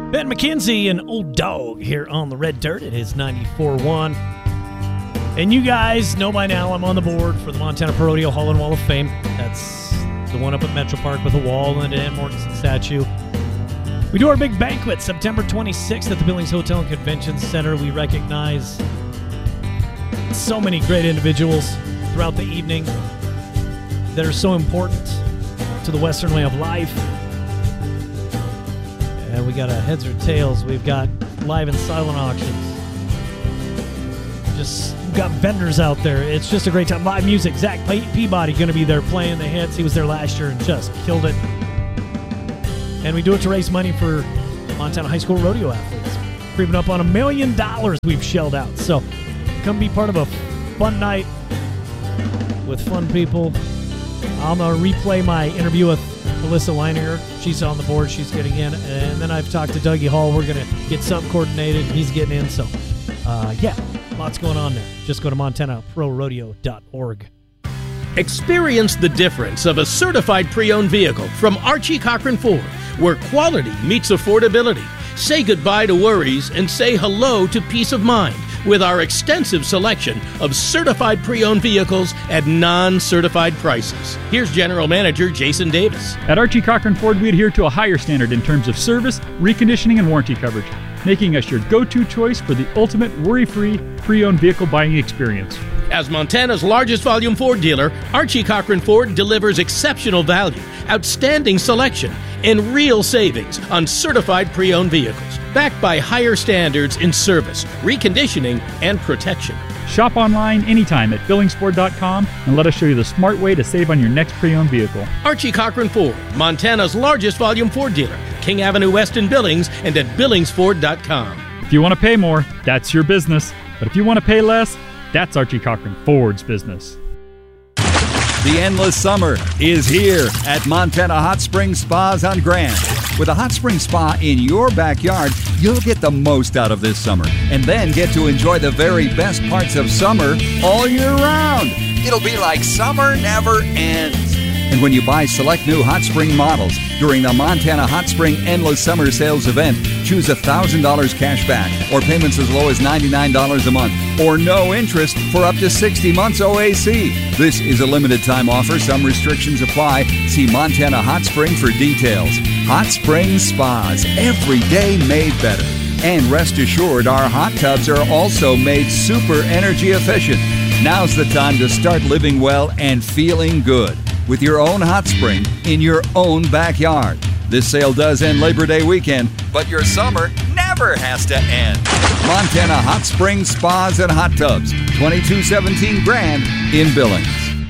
Ben McKenzie and Old Dog here on the Red Dirt. It is 94.1. And you guys know by now I'm on the board for the Montana Pro Rodeo Hall and Wall of Fame. That's the one up at Metro Park with a wall and an Mortensen statue. We do our big banquet September 26th at the Billings Hotel and Convention Center. We recognize so many great individuals throughout the evening that are so important to the Western way of life. And we got a heads or tails. We've got live and silent auctions. We've got vendors out there. It's just a great time. Live music. Zach Peabody going to be there playing the hits. He was there last year and just killed it. And we do it to raise money for Montana high school rodeo athletes. Creeping up on $1 million we've shelled out. So come be part of a fun night with fun people. I'm going to replay my interview with Melissa Leiner. She's on the board. She's getting in. And then I've talked to Dougie Hall. We're going to get something coordinated. He's getting in. So, lots going on there. Just go to MontanaProRodeo.org. Experience the difference of a certified pre-owned vehicle from Archie Cochran Ford, where quality meets affordability. Say goodbye to worries and say hello to peace of mind with our extensive selection of certified pre-owned vehicles at non-certified prices. Here's General Manager Jason Davis. At Archie Cochran Ford, we adhere to a higher standard in terms of service, reconditioning, and warranty coverage, making us your go-to choice for the ultimate worry-free pre-owned vehicle buying experience. As Montana's largest volume Ford dealer, Archie Cochran Ford delivers exceptional value, outstanding selection, and real savings on certified pre-owned vehicles, backed by higher standards in service, reconditioning, and protection. Shop online anytime at BillingsFord.com and let us show you the smart way to save on your next pre-owned vehicle. Archie Cochran Ford, Montana's largest volume Ford dealer, King Avenue West in Billings, and at BillingsFord.com. If you want to pay more, that's your business. But if you want to pay less, that's Archie Cochran Ford's business. The endless summer is here at Montana Hot Springs Spas on Grand. With a hot spring spa in your backyard, you'll get the most out of this summer and then get to enjoy the very best parts of summer all year round. It'll be like summer never ends. And when you buy select new hot spring models during the Montana Hot Spring Endless Summer Sales event, choose $1,000 cash back or payments as low as $99 a month or no interest for up to 60 months OAC. This is a limited time offer. Some restrictions apply. See Montana Hot Spring for details. Hot Spring Spas, every day made better. And rest assured, our hot tubs are also made super energy efficient. Now's the time to start living well and feeling good with your own hot spring in your own backyard. This sale does end Labor Day weekend, but your summer never has to end. Montana Hot Springs Spas and Hot Tubs, 2217 Grand in Billings.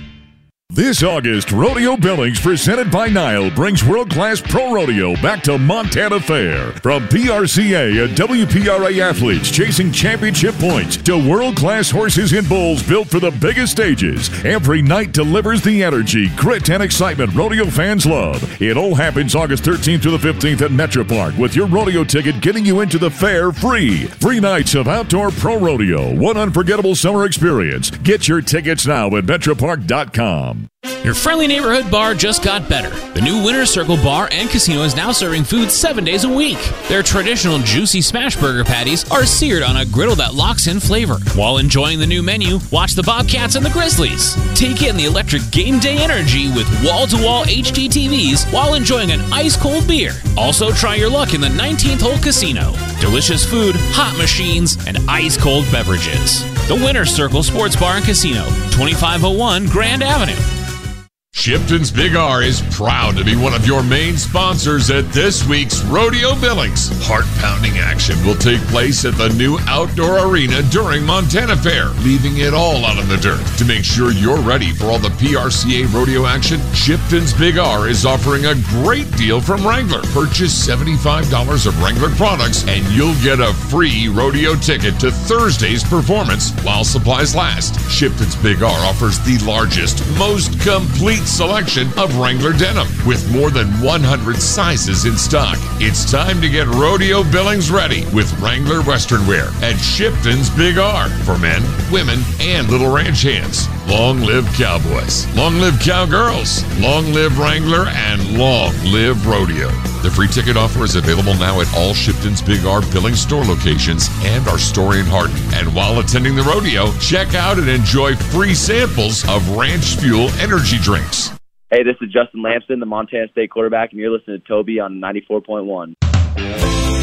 This August, Rodeo Billings, presented by Nile, brings world-class pro rodeo back to Montana Fair. From PRCA and WPRA athletes chasing championship points to world-class horses and bulls built for the biggest stages, every night delivers the energy, grit, and excitement rodeo fans love. It all happens August 13th to the 15th at Metro Park, with your rodeo ticket getting you into the fair free. 3 nights of outdoor pro rodeo, one unforgettable summer experience. Get your tickets now at metropark.com. Your friendly neighborhood bar just got better. The new Winner's Circle Bar and Casino is now serving food 7 days a week. Their traditional juicy smash burger patties are seared on a griddle that locks in flavor. While enjoying the new menu, watch the Bobcats and the Grizzlies. Take in the electric game day energy with wall-to-wall HD TVs while enjoying an ice-cold beer. Also, try your luck in the 19th hole casino. Delicious food, hot machines, and ice-cold beverages. The Winner's Circle Sports Bar and Casino, 2501 Grand Avenue. Shipton's Big R is proud to be one of your main sponsors at this week's Rodeo Billings. Heart-pounding action will take place at the new outdoor arena during Montana Fair, leaving it all out in the dirt. To make sure you're ready for all the PRCA rodeo action, Shipton's Big R is offering a great deal from Wrangler. Purchase $75 of Wrangler products and you'll get a free rodeo ticket to Thursday's performance while supplies last. Shipton's Big R offers the largest, most complete selection of Wrangler denim with more than 100 sizes in stock. It's time to get Rodeo Billings ready with Wrangler Western Wear at Shipton's Big R for men, women, and little ranch hands. Long live Cowboys. Long live Cowgirls. Long live Wrangler. And long live Rodeo. The free ticket offer is available now at all Shipton's Big R Billings store locations and our store in Hardin. And while attending the rodeo, check out and enjoy free samples of Ranch Fuel energy drinks. Hey, this is Justin Lamson, the Montana State quarterback, and you're listening to Toby on 94.1.